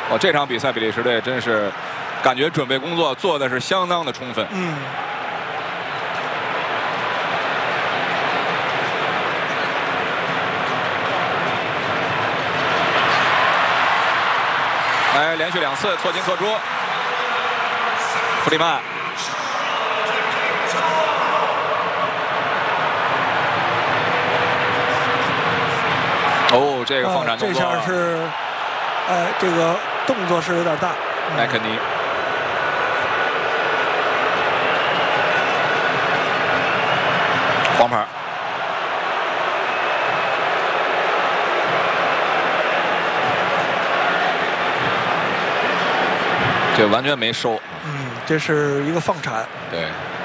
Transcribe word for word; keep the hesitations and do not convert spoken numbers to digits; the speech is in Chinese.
哦，这场比赛比利时队真是感觉准备工作做的是相当的充分。 嗯。 哎，连续两次错进错出，弗里曼。哦，这个放铲动作， 啊、这下是，哎，这个动作是有点大。 麦肯尼。黄牌。这完全没收。 嗯，这是一个放铲。 对。